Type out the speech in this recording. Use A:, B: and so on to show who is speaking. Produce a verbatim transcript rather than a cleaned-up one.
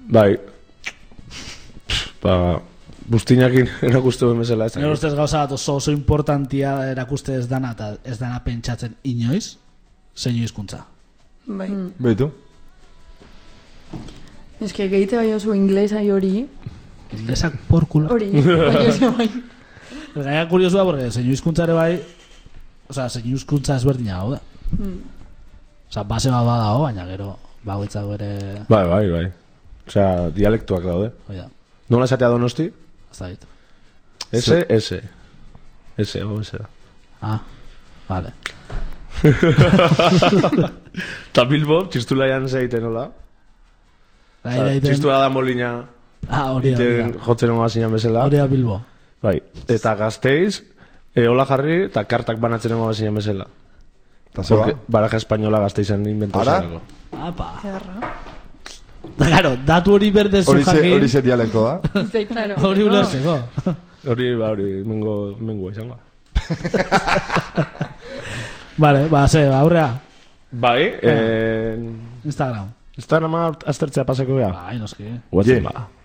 A: Bai. Ba, bustinakin erakustu bezala ez.
B: Nire ustez gauza bat oso oso importantia erakuste ez dana, eta ez dana pentsatzen inoiz, zeinu hizkuntza.
C: Bai.
D: Beitu.
C: Ez que gehite bai oso inglesa hori.
B: Inglesak porkula.
C: Hori, bai oso bai.
B: Gaia kuriosua, porque zeinu hizkuntzare bai, osea, zeinu hizkuntza ezberdina hau da. Osea, base bat badago, baina gero, bagoitzak bere...
A: Bai, bai, bai. Osea, dialektuak daude.
B: Oida.
A: Nola esatea Donosti?
B: Ez da dit.
A: S, S. S, o, S da.
B: Ah, vale.
A: Ta Bilbo, txistulaian zeiten, nola? Txistura da Molina.
B: Ah, hori da.
A: Jotzen honga zinan bezala.
B: Hori da Bilbo.
A: Bai, eta Gasteiz, eola jarri, eta kartak banatzen honga zinan bezala.
D: Eta zeba?
A: Baraja espainola Gasteizen inventazioako.
B: Apa.
C: Zerra.
B: Claro, datu hori berdezu jakin.
D: Hori ze dialeko da.
B: Hori ulertzeko.
A: Hori, ba, hori, mengo, mengo izango.
B: Vale, ba, ze, aurrea.
A: Bai, eh...
B: Instagram.
A: Instagrama aztertzea pasako beha.
B: Bai, noski.
A: Guatzen ba.